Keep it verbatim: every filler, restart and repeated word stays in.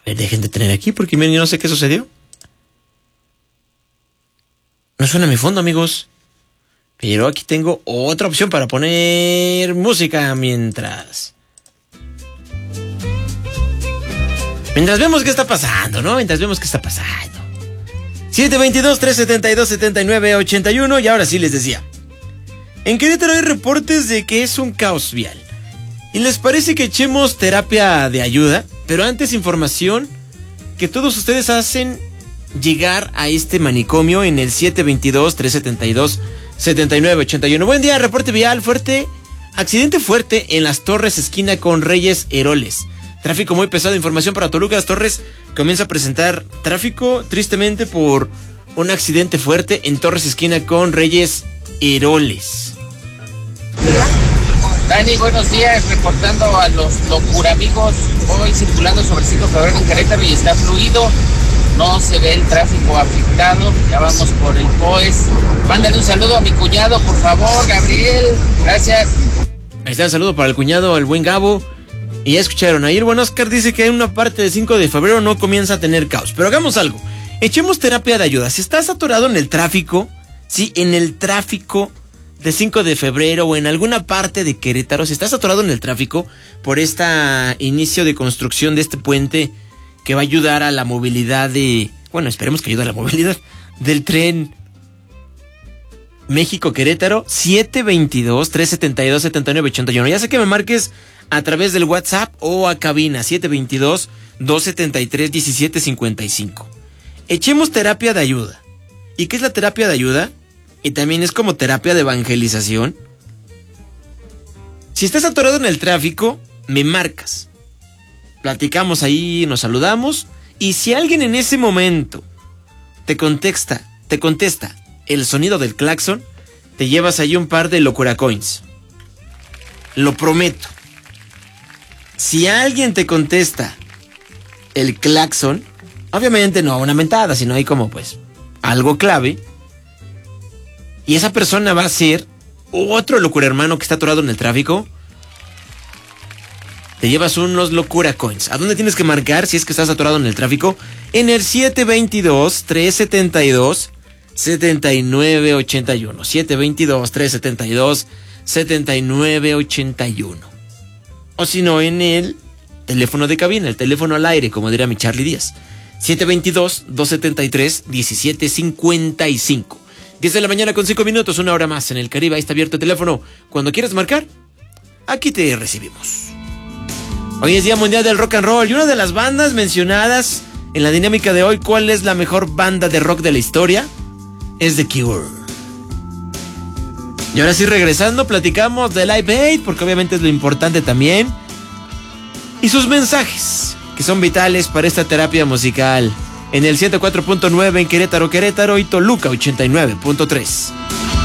ver, dejen de tener aquí porque miren, yo no sé qué sucedió. No suena mi fondo, amigos. Pero aquí tengo otra opción para poner música mientras... Mientras vemos qué está pasando, ¿no? Mientras vemos qué está pasando. siete veintidós, trescientos setenta y dos, setenta y nueve, ochenta y uno. Y ahora sí les decía. En Querétaro hay reportes de que es un caos vial. ¿Y les parece que echemos terapia de ayuda? Pero antes información que todos ustedes hacen llegar a este manicomio en el siete veintidós, trescientos setenta y dos, setenta y nueve, ochenta y uno. Buen día, reporte vial fuerte. Accidente fuerte en Las Torres, esquina con Reyes Heroles. Tráfico muy pesado. Información para Toluca. Las Torres comienza a presentar tráfico tristemente por un accidente fuerte en Torres, esquina con Reyes Heroles. Dani, buenos días, reportando a los locuramigos, hoy circulando sobre cinco de febrero en Querétaro y está fluido, no se ve el tráfico afectado, ya vamos por el P O E S. Mándale un saludo a mi cuñado, por favor, Gabriel, gracias. Ahí está el saludo para el cuñado, el buen Gabo. Y ya escucharon, ahí el buen Oscar dice que en una parte de cinco de febrero no comienza a tener caos, pero hagamos algo, echemos terapia de ayuda. Si estás atorado en el tráfico, sí, en el tráfico de cinco de febrero o en alguna parte de Querétaro, si estás atorado en el tráfico por este inicio de construcción de este puente que va a ayudar a la movilidad de... Bueno, esperemos que ayude a la movilidad del tren México-Querétaro, siete veintidós, trescientos setenta y dos, setenta y nueve, ochenta y uno. Ya sé que me marques a través del WhatsApp o a cabina, siete veintidós, doscientos setenta y tres, diecisiete cincuenta y cinco. Echemos terapia de ayuda. ¿Y qué es la terapia de ayuda? Y también es como terapia de evangelización. Si estás atorado en el tráfico, me marcas. Platicamos ahí, nos saludamos. Y si alguien en ese momento te contesta, te contesta el sonido del claxon, te llevas ahí un par de locura coins. Lo prometo. Si alguien te contesta el claxon, obviamente no una mentada, sino hay como pues algo clave. Y esa persona va a ser otro locura hermano que está atorado en el tráfico. Te llevas unos locura coins. ¿A dónde tienes que marcar si es que estás atorado en el tráfico? En el siete veintidós, trescientos setenta y dos, setenta y nueve, ochenta y uno. siete veintidós, trescientos setenta y dos, setenta y nueve, ochenta y uno. O si no, en el teléfono de cabina, el teléfono al aire, como diría mi Charlie Díaz. siete veintidós, doscientos setenta y tres, diecisiete cincuenta y cinco. diez de la mañana con cinco minutos, una hora más en el Caribe. Ahí está abierto el teléfono. Cuando quieras marcar, aquí te recibimos. Hoy es Día Mundial del Rock and Roll y una de las bandas mencionadas en la dinámica de hoy, ¿cuál es la mejor banda de rock de la historia? Es The Cure. Y ahora sí, regresando, platicamos de Live Aid, porque obviamente es lo importante también. Y sus mensajes, que son vitales para esta terapia musical. En el ciento cuatro punto nueve en Querétaro, Querétaro y Toluca ochenta y nueve punto tres.